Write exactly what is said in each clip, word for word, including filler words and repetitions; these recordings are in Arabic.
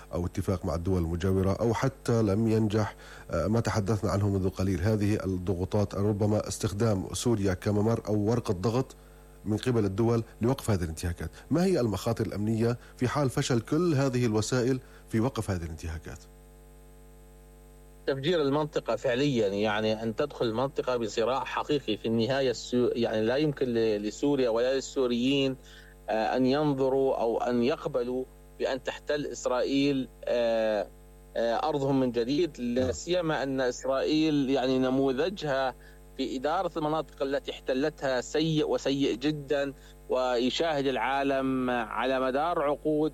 أو اتفاق مع الدول المجاورة، أو حتى لم ينجح ما تحدثنا عنه منذ قليل، هذه الضغوطات، ربما استخدام سوريا كممر أو ورقة ضغط من قبل الدول لوقف هذه الانتهاكات. ما هي المخاطر الأمنية في حال فشل كل هذه الوسائل في وقف هذه الانتهاكات؟ تفجير المنطقة فعليا، يعني أن تدخل المنطقة بصراع حقيقي في النهاية. يعني لا يمكن لسوريا ولا للسوريين أن ينظروا أو أن يقبلوا بأن تحتل إسرائيل أرضهم من جديد، لا سيما أن إسرائيل يعني نموذجها في إدارة المناطق التي احتلتها سيء وسيء جدا، ويشاهد العالم على مدار عقود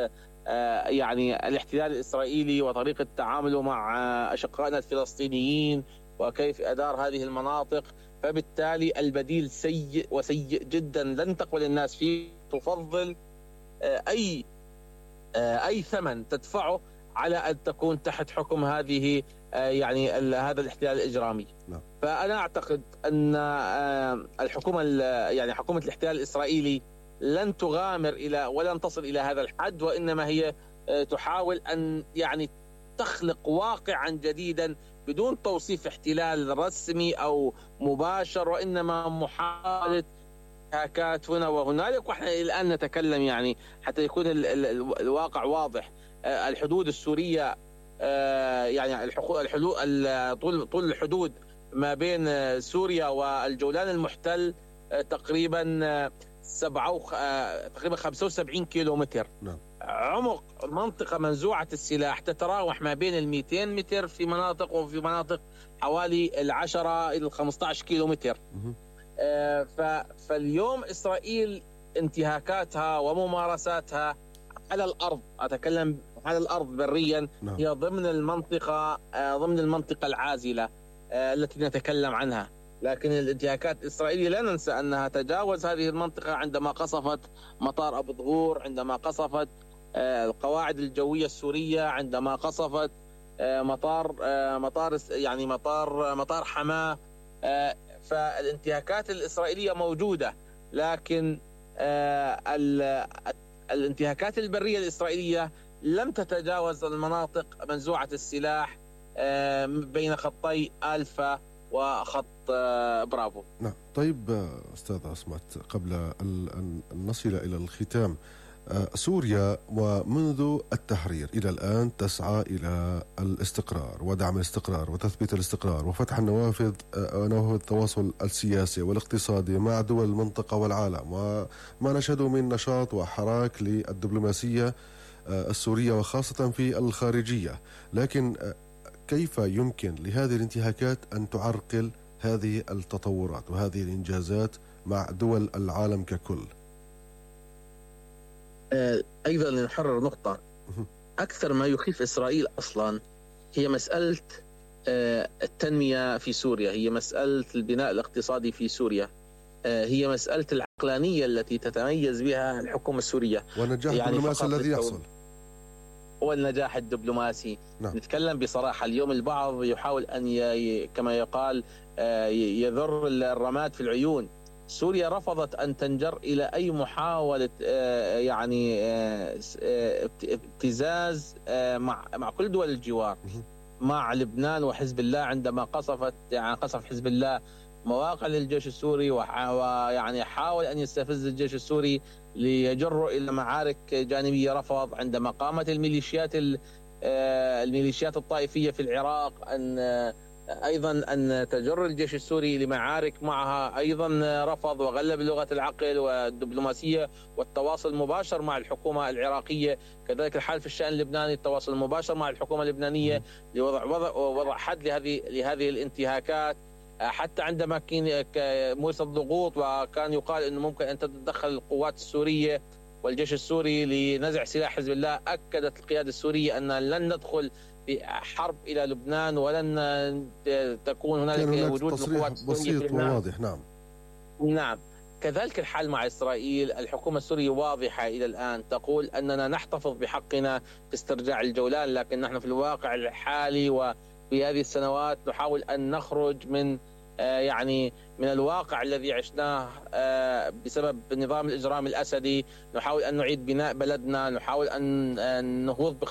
يعني الاحتلال الإسرائيلي وطريقة تعامله مع أشقائنا الفلسطينيين وكيف أدار هذه المناطق. فبالتالي البديل سيء وسيء جدا، لن تقبل الناس فيه. تفضل أي أي ثمن تدفعه على أن تكون تحت حكم هذه يعني هذا الاحتلال الإجرامي. لا. فأنا أعتقد أن الحكومة يعني حكومة الاحتلال الإسرائيلي لن تغامر إلى ولن تصل إلى هذا الحد، وإنما هي تحاول أن يعني تخلق واقعا جديدا بدون توصيف احتلال رسمي أو مباشر، وإنما محاولة انتهاكات هنا وهنالك. وإحنا الآن نتكلم يعني حتى يكون الواقع واضح. الحدود السورية يعني الحدود طول طول الحدود ما بين سوريا والجولان المحتل تقريبا سبعة تقريبا خمسة وسبعين كيلو متر. نعم. عمق المنطقة منزوعة السلاح تتراوح ما بين المئتين متر في مناطق، وفي مناطق حوالي العشرة إلى خمسة عشر كيلو متر. آه فاليوم إسرائيل انتهاكاتها وممارساتها على الأرض، أتكلم على الأرض بريا. نعم. هي ضمن المنطقة آه ضمن المنطقة العازلة آه التي نتكلم عنها. لكن الانتهاكات الإسرائيلية لا ننسى أنها تجاوز هذه المنطقة عندما قصفت مطار أبو ظهور، عندما قصفت القواعد الجوية السورية، عندما قصفت مطار مطار يعني مطار مطار حماة. فالانتهاكات الإسرائيلية موجودة، لكن الانتهاكات البرية الإسرائيلية لم تتجاوز المناطق منزوعة السلاح بين خطي ألفا وخط برافو. نعم. طيب أستاذ عصمت، قبل أن نصل إلى الختام، سوريا ومنذ التحرير إلى الآن تسعى إلى الاستقرار ودعم الاستقرار وتثبيت الاستقرار وفتح النوافذ نوافذ التواصل السياسي والاقتصادي مع دول المنطقة والعالم، وما نشهده من نشاط وحراك للدبلوماسية السورية وخاصة في الخارجية. لكن كيف يمكن لهذه الانتهاكات أن تعرقل هذه التطورات وهذه الإنجازات مع دول العالم ككل؟ أيضا نحرر نقطة. أكثر ما يخيف إسرائيل أصلا هي مسألة التنمية في سوريا، هي مسألة البناء الاقتصادي في سوريا، هي مسألة العقلانية التي تتميز بها الحكومة السورية، والنجاح يعني الدبلوماسي الذي يحصل والنجاح الدبلوماسي. نعم. نتكلم بصراحة، اليوم البعض يحاول أن ي... كما يقال يذر الرماد في العيون. سوريا رفضت أن تنجر إلى أي محاولة يعني ابتزاز مع مع كل دول الجوار، مع لبنان وحزب الله عندما قصفت يعني قصف حزب الله مواقع للجيش السوري، ويعني حاول أن يستفز الجيش السوري ليجروا إلى معارك جانبية. رفض عندما قامت الميليشيات الميليشيات الطائفية في العراق أن أيضا أن تجر الجيش السوري لمعارك معها، أيضا رفض وغلب لغة العقل والدبلوماسية والتواصل المباشر مع الحكومة العراقية. كذلك الحال في الشأن اللبناني، التواصل المباشر مع الحكومة اللبنانية لوضع وضع وضع حد لهذه لهذه الانتهاكات. حتى عندما كان موسى الضغوط وكان يقال أنه ممكن أن تتدخل القوات السورية والجيش السوري لنزع سلاح حزب الله، أكدت القيادة السورية أن لن ندخل بحرب إلى لبنان ولن تكون هنالك وجود تصريح بسيط وواضح. نعم نعم. كذلك الحال مع إسرائيل. الحكومة السورية واضحة إلى الآن، تقول أننا نحتفظ بحقنا في استرجاع الجولان، لكن نحن في الواقع الحالي وفي هذه السنوات نحاول أن نخرج من يعني من الواقع الذي عشناه بسبب النظام الإجرامي الأسدي. نحاول أن نعيد بناء بلدنا، نحاول أن نهوض